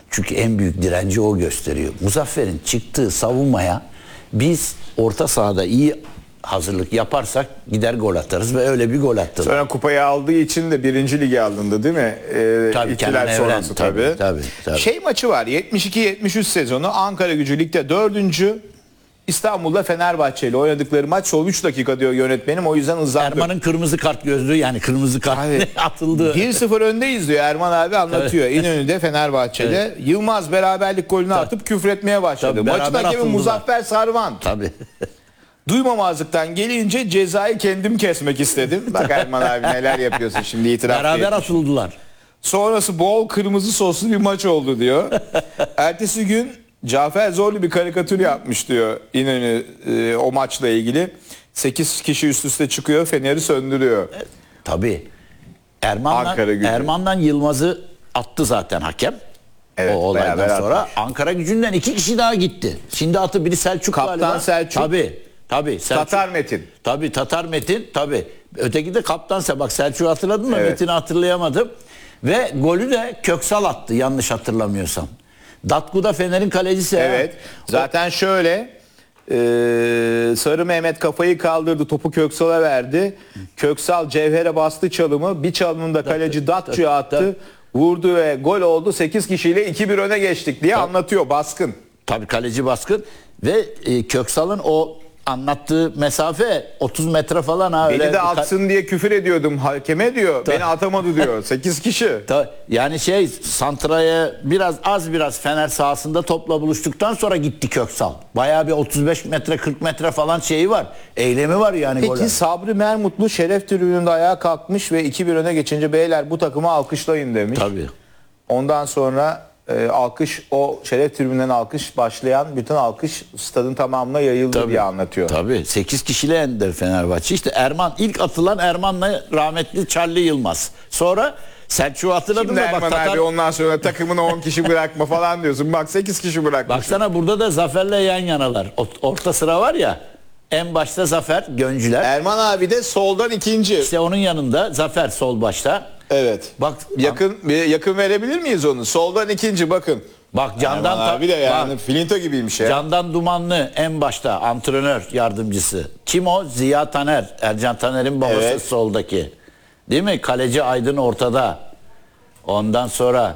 Çünkü en büyük direnci o gösteriyor. Muzaffer'in çıktığı savunmaya biz orta sahada iyi hazırlık yaparsak gider gol atarız ve öyle bir gol attılar. Sonra kupayı aldığı için de 1. lige alındı değil mi? Tabii, İlkiler Kenan sonrası Evren, tabii. tabii. Şey maçı var, 72-73 sezonu Ankara Gücü ligde 4. İstanbul'da Fenerbahçe ile oynadıkları maç son 3 dakika diyor yönetmenim, o yüzden hızlandı. Erman'ın kırmızı kart gözlüğü, yani kırmızı kart atıldı. 1-0 öndeyiz diyor Erman abi anlatıyor. Evet. İnönü'de Fenerbahçe'de. Evet. Yılmaz beraberlik golünü atıp küfretmeye başladı. Tabii, maçın hakemi Muzaffer Sarvan. Tabii. Duymamazlıktan gelince cezayı kendim kesmek istedim. Bak Erman abi neler yapıyorsun şimdi, itiraf Beraber etmiş. atıldılar. Sonrası bol kırmızı soslu bir maç oldu diyor. Ertesi gün Cafer Zorlu bir karikatür yapmış diyor İnönü o maçla ilgili. 8 kişi üst üste çıkıyor, Fener'i söndürüyor. Tabii. Ankara Gücü. Erman'dan Yılmaz'ı attı zaten hakem. Evet, o olaydan sonra atmış. Ankara Gücü'nden 2 kişi daha gitti. Şimdi atı biri Selçuk Kaptan galiba. Selçuk. Tabii. Selçuk. Tatar Metin. Tabii Tatar Metin. Tabii. Öteki de kaptansa, bak Selçuk'u hatırladın mı? Evet. Metin'i hatırlayamadım. Ve golü de Köksal attı yanlış hatırlamıyorsam. Datku da Fener'in kalecisi. Evet. Zaten şöyle Sarı Mehmet kafayı kaldırdı, topu Köksal'a verdi. Köksal Cevher'e bastı çalımı. Bir çalımında kaleci Datçu'ya attı. Vurdu ve gol oldu. 8 kişiyle 2-1 öne geçtik diye anlatıyor Baskın. Tabii kaleci Baskın ve Köksal'ın o anlattığı mesafe 30 metre falan ha. Beni de atsın diye küfür ediyordum hakeme diyor. Beni atamadı diyor. 8 kişi. Yani santraya biraz Fener sahasında topla buluştuktan sonra gitti Köksal. Bayağı bir 35 metre 40 metre falan şeyi var. Eylemi var yani. Peki golen. Sabri Mermutlu şeref tribününde ayağa kalkmış ve 2-1 öne geçince beyler bu takımı alkışlayın demiş. Tabii. Ondan sonra alkış, o şeref tribünden alkış başlayan bütün alkış stadın tamamına yayıldı diye anlatıyor. Tabii 8 kişiyle yendi Fenerbahçe. İşte Erman, ilk atılan Erman'la rahmetli Charlie Yılmaz. Sonra Selçuk'u hatırladın Şimdi mı? Erman Bak, abi ondan sonra takımını 10 kişi bırakma falan diyorsun. Bak 8 kişi bırakmış. Baksana burada da Zafer'le yan yanalar. Orta sıra var ya. En başta Zafer, Göncüler. Erman abi de soldan ikinci. İşte onun yanında Zafer sol başta. Evet. Bak Yakın verebilir miyiz onu? Soldan ikinci bakın. Bak Candan Erman abi de yani bak, Filinto gibiymiş ya. Candan Dumanlı en başta antrenör yardımcısı. Kim o? Ziya Taner. Ercan Taner'in babası, Evet. soldaki. Değil mi? Kaleci Aydın ortada. Ondan sonra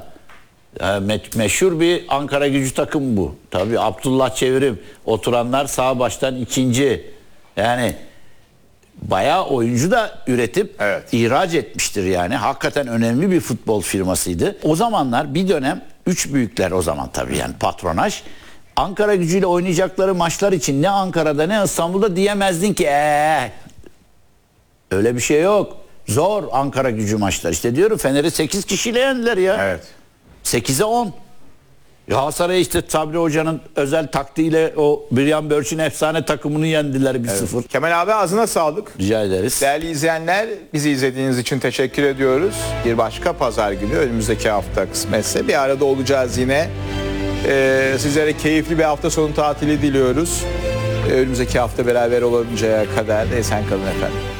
meşhur bir Ankara Gücü takım bu. Tabii Abdullah Çevirim. Oturanlar sağ baştan ikinci. Yani bayağı oyuncu da üretip ihraç etmiştir yani. Hakikaten önemli bir futbol firmasıydı. O zamanlar bir dönem üç büyükler, o zaman tabii yani patronaj, Ankara Gücü'yle oynayacakları maçlar için ne Ankara'da ne İstanbul'da diyemezdin ki öyle bir şey yok. Zor Ankara Gücü maçlar. İşte diyorum, Fener'i 8 kişiyle yendiler ya. Evet. 8'e 10. Galatasaray'ı işte Sabri Hoca'nın özel taktiğiyle o Brian Börç'ün efsane takımını yendiler 1-0. Kemal abi ağzına sağlık. Rica ederiz. Değerli izleyenler, bizi izlediğiniz için teşekkür ediyoruz. Bir başka pazar günü önümüzdeki hafta kısmetse bir arada olacağız yine. Sizlere keyifli bir hafta sonu tatili diliyoruz. Önümüzdeki hafta beraber oluncaya kadar esen kalın efendim.